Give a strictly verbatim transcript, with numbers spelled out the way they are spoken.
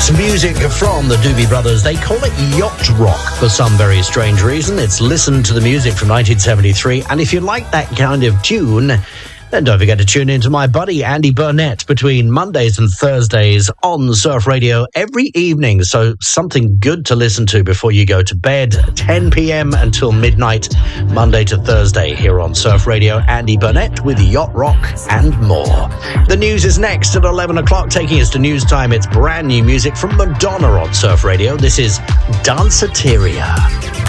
It's music from the Doobie Brothers. They call it yacht rock for some very strange reason. It's Listen to the Music from nineteen seventy-three. And if you like that kind of tune, then don't forget to tune in to my buddy Andy Burnett between Mondays and Thursdays on Surf Radio every evening. So something good to listen to before you go to bed. ten p.m. until midnight, Monday to Thursday here on Surf Radio. Andy Burnett with Yacht Rock and more. The news is next at eleven o'clock, taking us to news time. It's brand new music from Madonna on Surf Radio. This is Danceteria.